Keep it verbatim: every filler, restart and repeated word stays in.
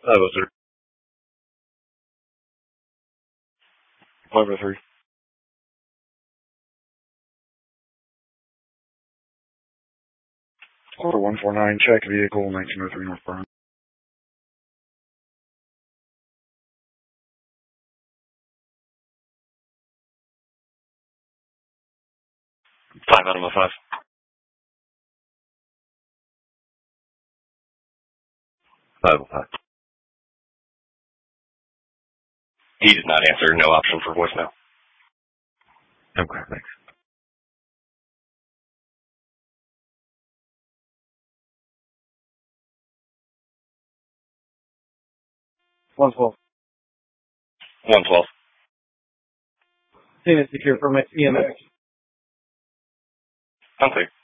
five oh three. five oh three. Quarter one four nine, check vehicle, nineteen oh three North Bryan. Five out of my five. Five oh five. He did not answer. No option for voicemail. Okay, thanks. one twelve. one twelve. Seen it secure from my E M S. Okay.